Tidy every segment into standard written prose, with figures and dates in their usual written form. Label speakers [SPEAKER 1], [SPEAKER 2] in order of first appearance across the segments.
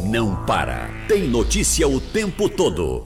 [SPEAKER 1] não para. Tem notícia o tempo todo.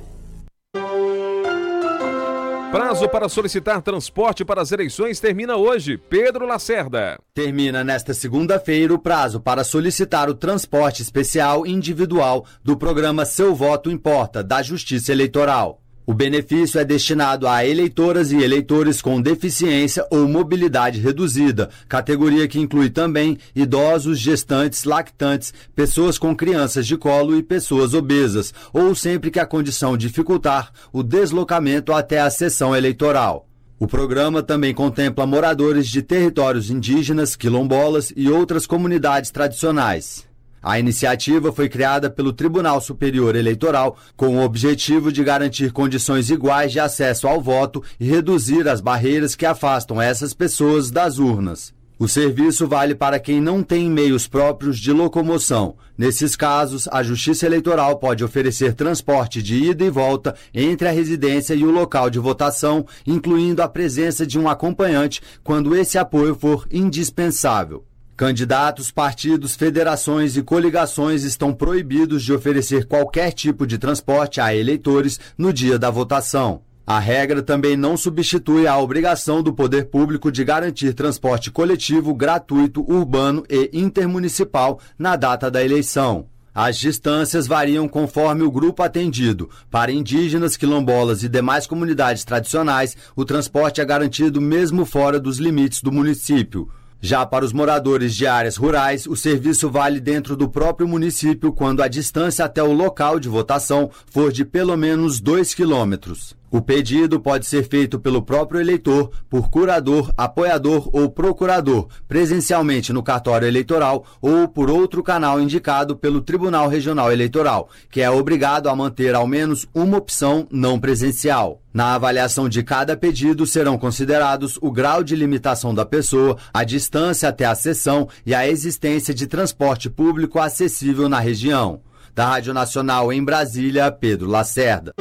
[SPEAKER 2] Prazo para solicitar transporte para as eleições termina hoje. Pedro Lacerda.
[SPEAKER 3] Termina nesta segunda-feira o prazo para solicitar o transporte especial individual do programa Seu Voto Importa, da Justiça Eleitoral. O benefício é destinado a eleitoras e eleitores com deficiência ou mobilidade reduzida, categoria que inclui também idosos, gestantes, lactantes, pessoas com crianças de colo e pessoas obesas, ou sempre que a condição dificultar o deslocamento até a sessão eleitoral. O programa também contempla moradores de territórios indígenas, quilombolas e outras comunidades tradicionais. A iniciativa foi criada pelo Tribunal Superior Eleitoral com o objetivo de garantir condições iguais de acesso ao voto e reduzir as barreiras que afastam essas pessoas das urnas. O serviço vale para quem não tem meios próprios de locomoção. Nesses casos, a Justiça Eleitoral pode oferecer transporte de ida e volta entre a residência e o local de votação, incluindo a presença de um acompanhante quando esse apoio for indispensável. Candidatos, partidos, federações e coligações estão proibidos de oferecer qualquer tipo de transporte a eleitores no dia da votação. A regra também não substitui a obrigação do poder público de garantir transporte coletivo, gratuito, urbano e intermunicipal na data da eleição. As distâncias variam conforme o grupo atendido. Para indígenas, quilombolas e demais comunidades tradicionais, o transporte é garantido mesmo fora dos limites do município. Já para os moradores de áreas rurais, o serviço vale dentro do próprio município quando a distância até o local de votação for de pelo menos 2 quilômetros. O pedido pode ser feito pelo próprio eleitor, por curador, apoiador ou procurador, presencialmente no cartório eleitoral ou por outro canal indicado pelo Tribunal Regional Eleitoral, que é obrigado a manter ao menos uma opção não presencial. Na avaliação de cada pedido serão considerados o grau de limitação da pessoa, a distância até a sessão e a existência de transporte público acessível na região. Da Rádio Nacional em Brasília, Pedro Lacerda.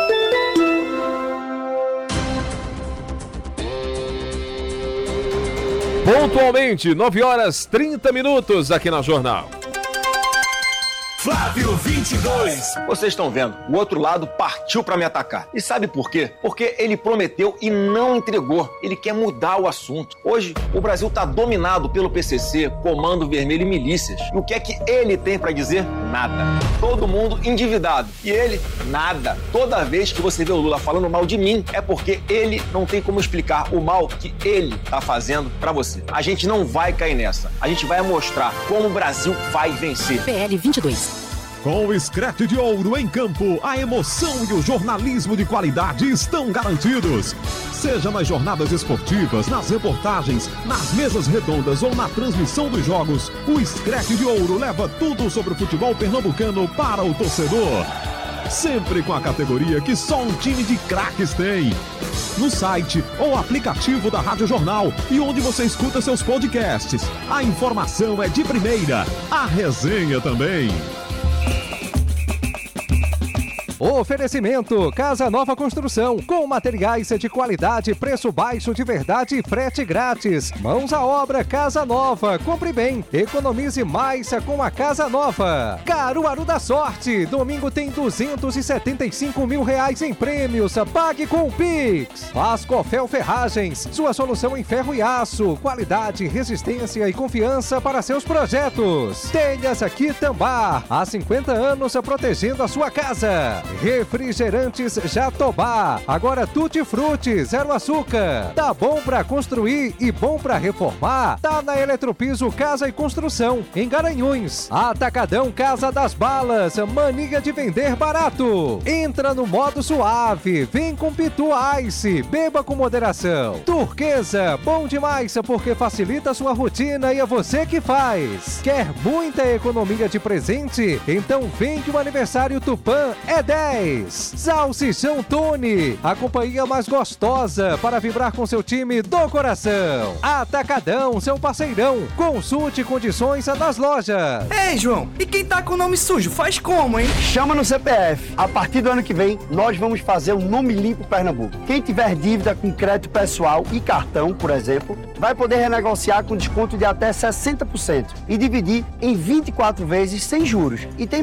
[SPEAKER 2] Pontualmente, 9h30 aqui na Jornal.
[SPEAKER 1] Flávio 22.
[SPEAKER 4] Vocês estão vendo, o outro lado partiu para me atacar. E sabe por quê? Porque ele prometeu e não entregou. Ele quer mudar o assunto. Hoje, o Brasil está dominado pelo PCC, Comando Vermelho e milícias. E o que é que ele tem para dizer? Nada. Todo mundo endividado. E ele, nada. Toda vez que você vê o Lula falando mal de mim, é porque ele não tem como explicar o mal que ele está fazendo para você. A gente não vai cair nessa. A gente vai mostrar como o Brasil vai vencer.
[SPEAKER 5] PL 22.
[SPEAKER 6] Com o Scratch de Ouro em campo, a emoção e o jornalismo de qualidade estão garantidos. Seja nas jornadas esportivas, nas reportagens, nas mesas redondas ou na transmissão dos jogos, o Scratch de Ouro leva tudo sobre o futebol pernambucano para o torcedor. Sempre com a categoria que só um time de craques tem. No site ou aplicativo da Rádio Jornal e onde você escuta seus podcasts. A informação é de primeira, a resenha também.
[SPEAKER 7] Oferecimento Casa Nova Construção, com materiais de qualidade, preço baixo de verdade e frete grátis. Mãos à obra Casa Nova, compre bem, economize mais com a Casa Nova. Caruaru da Sorte, domingo tem R$275 mil em prêmios, pague com o Pix. Ascofel Ferragens, sua solução em ferro e aço, qualidade, resistência e confiança para seus projetos. Telhas Quitambá, há 50 anos protegendo a sua casa. Refrigerantes Jatobá, agora Tutti Frutti, zero açúcar. Tá bom pra construir e bom pra reformar? Tá na Eletropiso Casa e Construção, em Garanhuns. Atacadão Casa das Balas, mania de vender barato. Entra no modo suave, vem com Pitu Ice, beba com moderação. Turquesa, bom demais porque facilita a sua rotina e é você que faz. Quer muita economia de presente? Então vem que o aniversário Tupã é 10. Salsichão Tony, a companhia mais gostosa para vibrar com seu time do coração. Atacadão, seu parceirão. Consulte condições nas lojas.
[SPEAKER 8] Ei, João, e quem tá com o nome sujo faz como, hein?
[SPEAKER 9] Chama no CPF. A partir do ano que vem, nós vamos fazer um nome limpo Pernambuco. Quem tiver dívida com crédito pessoal e cartão, por exemplo, vai poder renegociar com desconto de até 60% e dividir em 24 vezes sem juros. E tem